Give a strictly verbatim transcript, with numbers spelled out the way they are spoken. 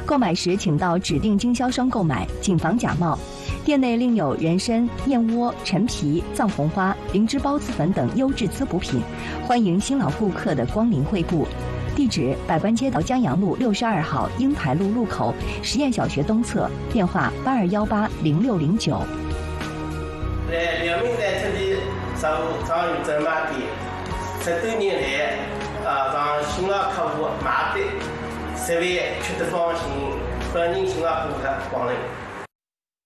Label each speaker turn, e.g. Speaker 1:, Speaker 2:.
Speaker 1: 购买时请到指定经销商购买，谨防假冒。店内另有人参、燕窝、陈皮、藏红花、灵芝孢子粉等优质滋补品，欢迎新老顾客的光临惠顾。地址：百官街道江阳路六十二号英台路路口实验小学东侧，电话八二幺八零六零九。
Speaker 2: 在辽宁在这里上上有这买店，十多年来啊，让新老客户买的，十万吃得放心，欢迎新老顾客光临。